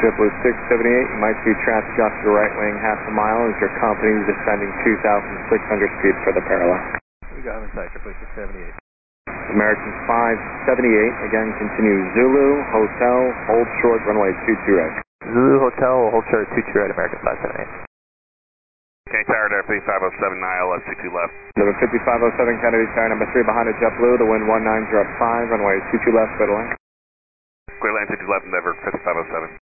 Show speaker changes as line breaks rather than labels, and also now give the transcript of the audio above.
JetBlue 678, you might see traffic off your right wing half a mile as your company is descending 2,600 feet for the parallel.
We got him inside JetBlue 678.
American 578, again continue Zulu, Hotel, hold short, runway 22 right.
Zulu Hotel, hold short 22 right, American 578.
Okay, tower there, 5507, ILS 22 left.
Number 5507, Kennedy Tower, number 3 behind a JetBlue, the wind 19, drop 5, runway 22 left, clear to land.
Clear land 22 left, Endeavor 5507.